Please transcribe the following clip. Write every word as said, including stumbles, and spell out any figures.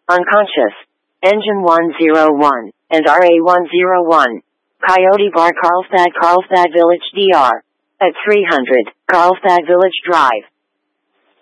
Unconscious. Engine one oh one, and R A one oh one. Coyote Bar, Carlsbad, Carlsbad Village, D R. At three hundred, Carlsbad Village Drive.